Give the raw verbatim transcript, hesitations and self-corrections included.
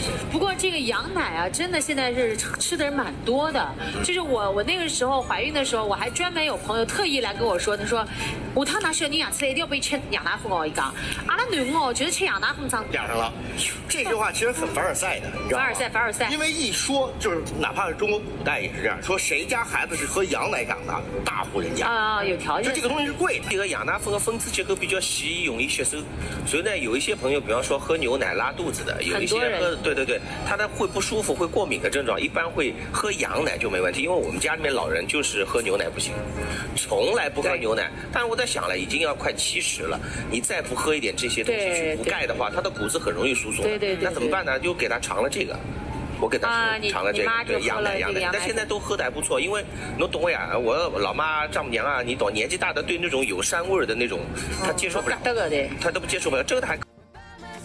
不过这个羊奶啊，真的现在是吃的人蛮多的。就是我我那个时候怀孕的时候，我还专门有朋友特意来跟我说，他说下趟拿小人养出来一定要被吃羊奶粉哦，一讲，阿拉囡哦，觉得吃羊奶粉长点上了。这句话其实很凡尔赛的，你知道吗？ 凡尔赛，凡尔赛。 因为一说就是，哪怕是中国古代也是这样，说谁家孩子是喝羊奶长大，大户人家啊，有条件。 就这个东西是贵的。 这个羊奶粉的分子结构比较细，容易吸收，所以呢，有一些朋友，比方说喝牛奶拉肚子的，有一些喝，对对对，他的会不舒服、会过敏的症状，一般会喝羊奶就没问题。因为我们家里面老人就是喝牛奶不行，从来不喝牛奶。但是我在想了，已经要快七十了，你再不喝一点这些东西去补钙的话，他的骨质很容易疏松。 对对对。 那怎么办呢？就给他尝了这个。我给他尝了这个，对羊奶羊奶，但现在都喝的还不错，因为侬懂呀，我老妈丈母娘啊，你懂，年纪大的对那种有膻味的那种，她接受不了，她都不接受不了，这个还。